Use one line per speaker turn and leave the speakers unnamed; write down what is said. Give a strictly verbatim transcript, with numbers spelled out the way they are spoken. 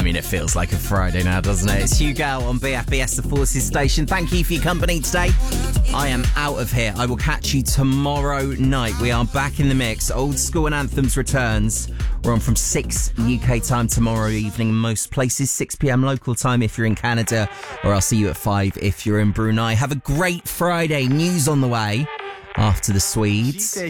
I mean, it feels like a Friday now, doesn't it? It's Hugh Gale on B F B S, the Forces Station. Thank you for your company today. I am out of here. I will catch you tomorrow night. We are back in the mix. Old School and Anthems returns. We're on from six U K time tomorrow evening in most places, six p.m. local time if you're in Canada, or I'll see you at five if you're in Brunei. Have a great Friday. News on the way after the Swedes.